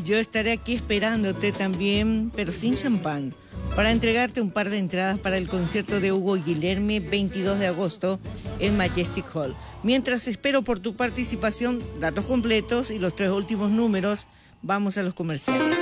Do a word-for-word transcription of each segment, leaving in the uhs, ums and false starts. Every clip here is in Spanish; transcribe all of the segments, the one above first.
yo estaré aquí esperándote también, pero sin champán, para entregarte un par de entradas para el concierto de Hugo Guilherme, veintidós de agosto, en Majestic Hall. Mientras espero por tu participación, datos completos y los tres últimos números, vamos a los comerciales.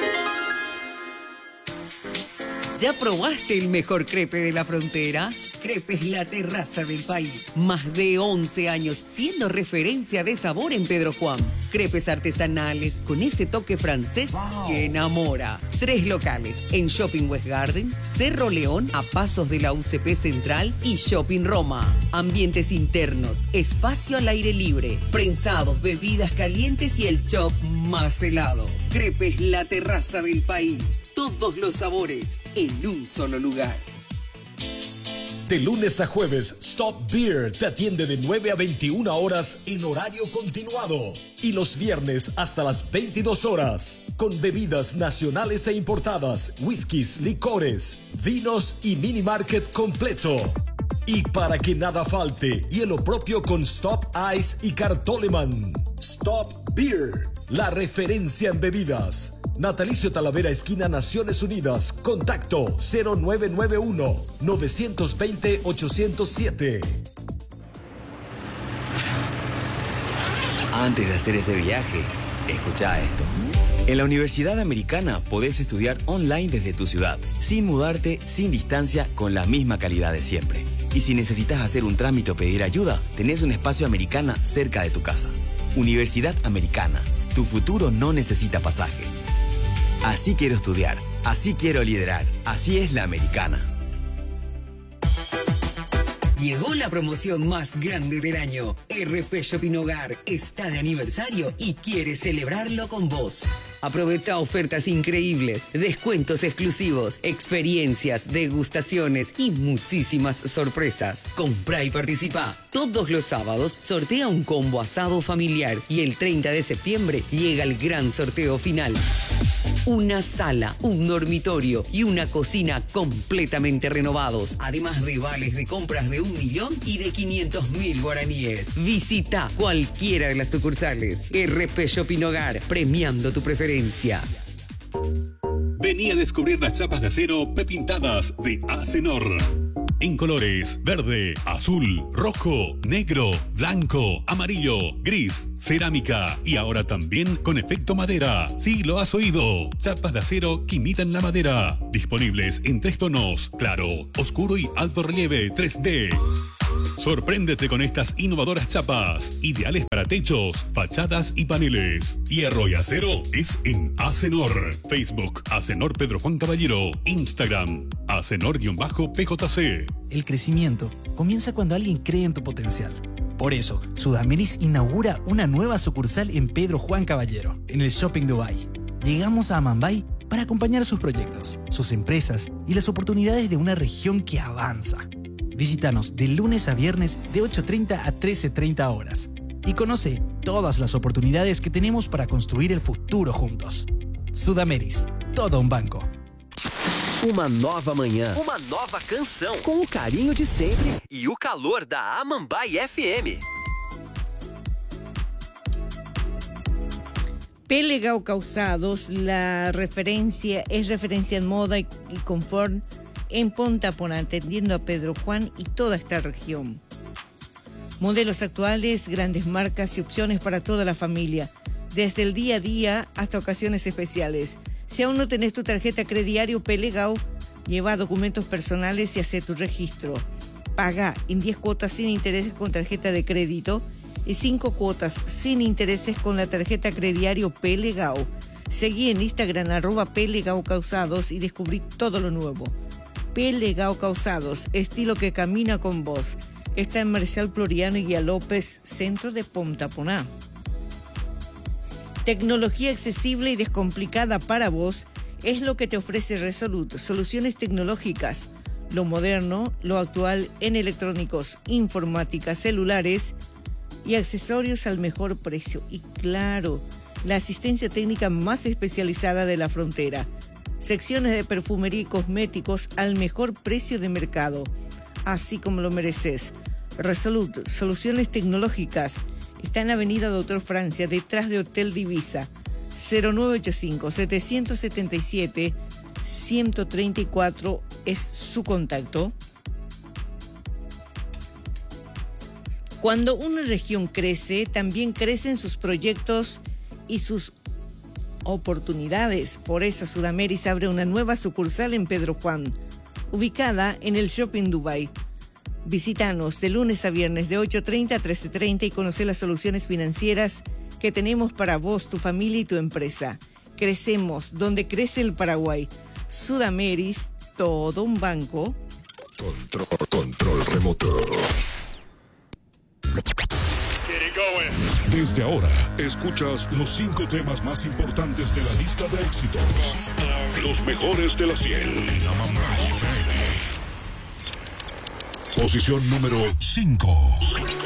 ¿Ya probaste el mejor crepe de la frontera? Crepes La Terraza del País. Más de once años siendo referencia de sabor en Pedro Juan. Crepes artesanales con ese toque francés wow. que enamora. Tres locales en Shopping West Garden, Cerro León, a pasos de la U C P Central y Shopping Roma. Ambientes internos, espacio al aire libre, prensados, bebidas calientes y el chop más helado. Crepes La Terraza del País. Todos los sabores en un solo lugar. De lunes a jueves, Stop Beer te atiende de nueve a veintiuna horas en horario continuado. Y los viernes hasta las veintidós horas. Con bebidas nacionales e importadas, whiskies, licores, vinos y mini market completo. Y para que nada falte, hielo propio con Stop Ice y Cartoleman. Stop Beer, la referencia en bebidas. Natalicio Talavera, esquina Naciones Unidas. Contacto cero nueve nueve uno, nueve dos cero, ocho cero siete. Antes de hacer ese viaje, escucha esto. En la Universidad Americana podés estudiar online desde tu ciudad, sin mudarte, sin distancia, con la misma calidad de siempre. Y si necesitas hacer un trámite o pedir ayuda, tenés un espacio Americana cerca de tu casa. Universidad Americana. Tu futuro no necesita pasaje. Así quiero estudiar, así quiero liderar, así es la Americana. Llegó la promoción más grande del año. R P Shopping Hogar está de aniversario y quiere celebrarlo con vos. Aprovecha ofertas increíbles, descuentos exclusivos, experiencias, degustaciones y muchísimas sorpresas. Compra y participa. Todos los sábados sortea un combo asado familiar y el treinta de septiembre llega el gran sorteo final. Una sala, un dormitorio y una cocina completamente renovados, además de vales de compras de un millón y de quinientos mil guaraníes. Visita cualquiera de las sucursales. R P Shopping Hogar, premiando tu preferencia. Vení a descubrir las chapas de acero prepintadas de Acenor. En colores verde, azul, rojo, negro, blanco, amarillo, gris, cerámica y ahora también con efecto madera. Sí, lo has oído. Chapas de acero que imitan la madera. Disponibles en tres tonos: claro, oscuro y alto relieve tres D. Sorpréndete con estas innovadoras chapas, ideales para techos, fachadas y paneles. Hierro y acero es en Acenor. Facebook, Acenor Pedro Juan Caballero. Instagram, Acenor-P J C. El crecimiento comienza cuando alguien cree en tu potencial. Por eso, Sudameris inaugura una nueva sucursal en Pedro Juan Caballero, en el Shopping Dubai. Llegamos a Amambay para acompañar sus proyectos, sus empresas y las oportunidades de una región que avanza. Visítanos de lunes a viernes de ocho treinta a trece treinta horas y conoce todas las oportunidades que tenemos para construir el futuro juntos. Sudameris, todo um banco. Uma nova manhã, uma nova canção, com o carinho de sempre e o calor da Amambay F M. Pelegao Calzados, la referencia es referencia en moda y, y confort en Pontapona, atendiendo a Pedro Juan y toda esta región. Modelos actuales, grandes marcas y opciones para toda la familia, desde el día a día hasta ocasiones especiales. Si aún no tenés tu tarjeta crediario Pelegao, lleva documentos personales y hace tu registro. Paga en diez cuotas sin intereses con tarjeta de crédito y cinco cuotas sin intereses con la tarjeta crediario Pelegao. Seguí en Instagram arroba Pelegao Calzados y descubrí todo lo nuevo. Pelegao Calzados, estilo que camina con vos. Está en Marcial Floriano y Guía López, centro de Pontapona. Tecnología accesible y descomplicada para vos es lo que te ofrece Resolute. Soluciones tecnológicas, lo moderno, lo actual en electrónicos, informática, celulares y accesorios al mejor precio. Y claro, la asistencia técnica más especializada de la frontera. Secciones de perfumería y cosméticos al mejor precio de mercado, así como lo mereces. Resolute, soluciones tecnológicas. Está en la avenida Doctor Francia, detrás de Hotel Divisa. cero nueve ocho cinco, siete siete siete, uno tres cuatro es su contacto. Cuando una región crece, también crecen sus proyectos y sus oportunidades. Por eso Sudameris abre una nueva sucursal en Pedro Juan, ubicada en el Shopping Dubai. Visítanos de lunes a viernes de ocho treinta a trece treinta y conoce las soluciones financieras que tenemos para vos, tu familia y tu empresa. Crecemos donde crece el Paraguay. Sudameris, todo un banco. Control, control remoto. Desde ahora, escuchas los cinco temas más importantes de la lista de éxitos. Los mejores de la cien. La Mambay F M. Posición número cinco.